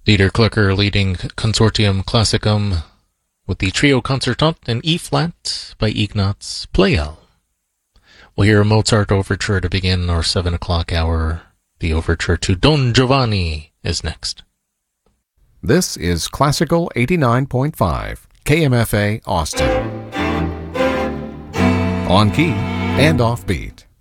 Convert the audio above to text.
Dieter Klucker leading Consortium Classicum with the Trio Concertante in E-flat by Ignaz Pleyel. We'll hear a Mozart overture to begin our 7 o'clock hour. The overture to Don Giovanni is next. This is Classical 89.5, KMFA Austin. On key and off beat.